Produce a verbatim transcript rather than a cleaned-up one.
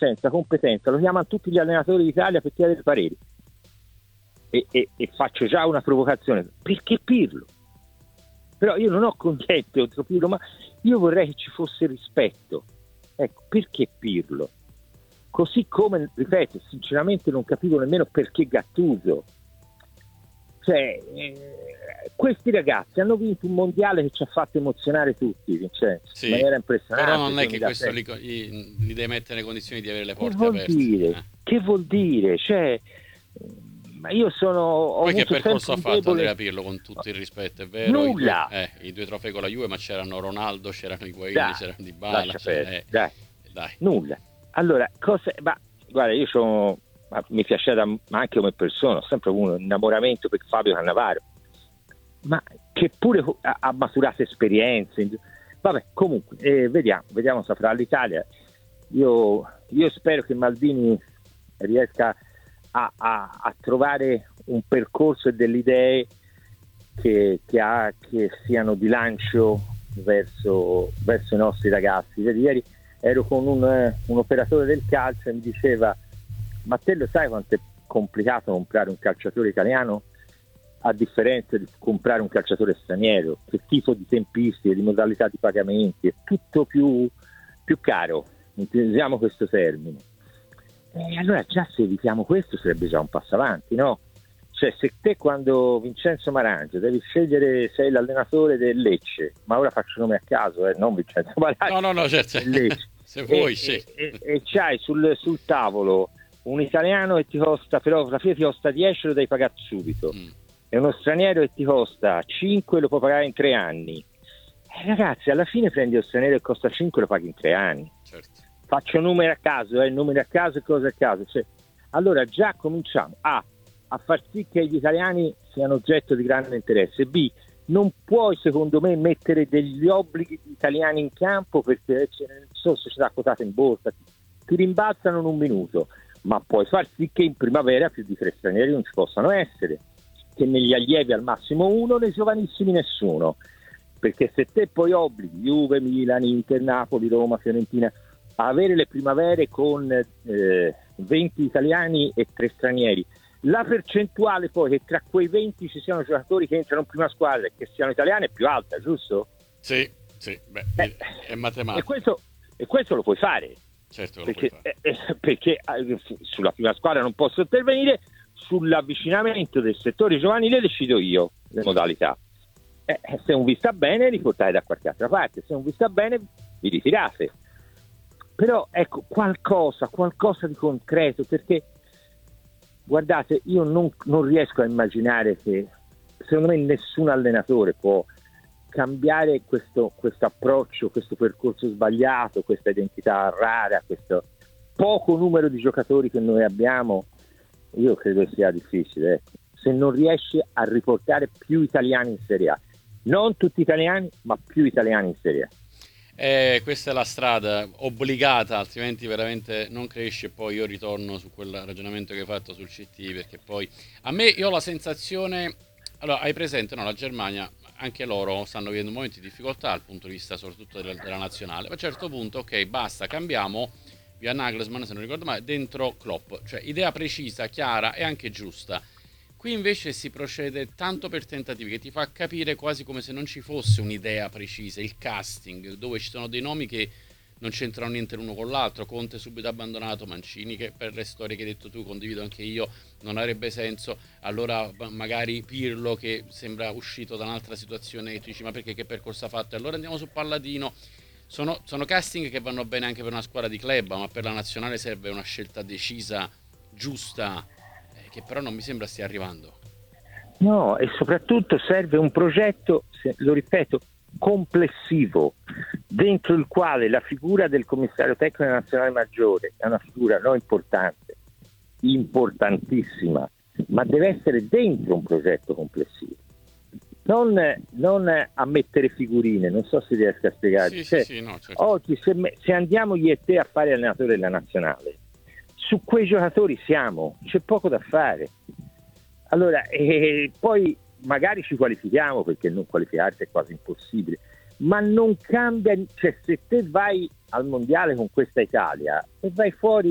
senza competenza lo chiamano tutti gli allenatori d'Italia per chiedere pareri. E, e, e faccio già una provocazione: perché Pirlo? Però io non ho contento contro Pirlo, ma io vorrei che ci fosse rispetto. Ecco, perché Pirlo? Così come, ripeto, sinceramente non capivo nemmeno perché Gattuso. Cioè, eh, questi ragazzi hanno vinto un mondiale che ci ha fatto emozionare tutti, Vincenzo, Sì, in maniera impressionante. però non è che questo li, li, li deve mettere nelle condizioni di avere le porte che vuol aperte. Dire? Eh. Che vuol dire? Cioè, ma io sono... Ho Poi che avuto percorso ha sempre fatto un debole... Andrea Pirlo, con tutto il rispetto, è vero? Nulla! I due, eh, i due trofei con la Juve, ma c'erano Ronaldo, c'erano Higuain, Dai, c'erano Dybala. lascia Cioè, perdere, eh, dai. dai. Nulla. Allora, cosa... Ma, guarda, io sono... Ma mi piaceva, ma anche come persona, ho sempre avuto un innamoramento per Fabio Cannavaro, ma che pure ha, ha maturato esperienze. Vabbè, comunque, eh, vediamo, vediamo se farà l'Italia. Io, io spero che Maldini riesca a, a, a trovare un percorso e delle idee che, che, ha, che siano di lancio verso, verso i nostri ragazzi. Vedi, ieri ero con un, un operatore del calcio e mi diceva: ma te lo sai quanto è complicato comprare un calciatore italiano a differenza di comprare un calciatore straniero? Che tipo di tempistiche, di modalità di pagamenti, è tutto più, più caro, utilizziamo questo termine. E allora già se evitiamo questo sarebbe già un passo avanti, no? Cioè, se te, quando Vincenzo Marangio devi scegliere, sei l'allenatore del Lecce, ma ora faccio nome a caso, eh, non Vincenzo Marangio, no no no certo, Lecce, se vuoi e, sì. e, e, e c'hai sul, sul tavolo un italiano che ti costa, però la fine ti costa dieci, lo devi pagare subito, mm. e uno straniero che ti costa cinque, lo puoi pagare in tre anni. Eh, ragazzi, alla fine prendi lo straniero che costa cinque, lo paghi in tre anni. Certo. Faccio numeri a caso, eh, numeri a caso e cose a caso. Cioè, allora già cominciamo a, a far sì che gli italiani siano oggetto di grande interesse. B, non puoi, secondo me, mettere degli obblighi italiani in campo, perché sono società quotate in borsa, ti, ti rimbalzano in un minuto, ma puoi far sì che in primavera più di tre stranieri non ci possano essere, che negli allievi al massimo uno, nei giovanissimi nessuno, perché se te poi obblighi Juve, Milan, Inter, Napoli, Roma, Fiorentina a avere le primavere con eh, venti italiani e tre stranieri, la percentuale poi che tra quei venti ci siano giocatori che entrano in prima squadra e che siano italiani è più alta, giusto? Sì, sì, beh, eh, è matematica. E questo, e questo lo puoi fare. Certo, lo perché, puoi fare. Eh, perché eh, sulla prima squadra non posso intervenire, sull'avvicinamento del settore giovanile decido io le sì. modalità. Eh, se non vi sta bene, li portate da qualche altra parte, se non vi sta bene, vi ritirate. Però ecco, qualcosa, qualcosa di concreto, perché guardate, io non, non riesco a immaginare che, secondo me, nessun allenatore può cambiare questo, questo approccio, questo percorso sbagliato, questa identità rara, questo poco numero di giocatori che noi abbiamo. Io credo sia difficile, ecco. Se non riesci a riportare più italiani in Serie A, non tutti italiani, ma più italiani in Serie A. Eh, questa è la strada obbligata, altrimenti veramente non cresce. Poi io ritorno su quel ragionamento che hai fatto sul C T, perché poi a me, io ho la sensazione, allora hai presente, no, la Germania, anche loro stanno vivendo momenti di difficoltà dal punto di vista soprattutto della, della nazionale. A un certo punto, ok, basta, cambiamo, via Nagelsmann, se non ricordo male, dentro Klopp, cioè idea precisa, chiara e anche giusta. Qui invece si procede tanto per tentativi, che ti fa capire quasi come se non ci fosse un'idea precisa, il casting, dove ci sono dei nomi che non c'entrano niente l'uno con l'altro. Conte subito abbandonato, Mancini, che per le storie che hai detto tu, condivido anche io, non avrebbe senso. Allora magari Pirlo, che sembra uscito da un'altra situazione, e tu dici ma perché, che percorso ha fatto? E allora andiamo su Palladino. Sono, sono casting che vanno bene anche per una squadra di club, ma per la nazionale serve una scelta decisa, giusta, che però non mi sembra stia arrivando. No, e soprattutto serve un progetto, lo ripeto, complessivo, dentro il quale la figura del commissario tecnico nazionale maggiore è una figura non importante, importantissima, ma deve essere dentro un progetto complessivo. Non, non a mettere figurine, non so se riesco a spiegare. Sì, cioè, sì, sì, no, certo. Oggi se, se andiamo io e te a fare allenatore della nazionale, su quei giocatori siamo, c'è poco da fare. Allora, e poi magari ci qualifichiamo, perché non qualificarsi è quasi impossibile, ma non cambia, cioè se te vai al mondiale con questa Italia e vai fuori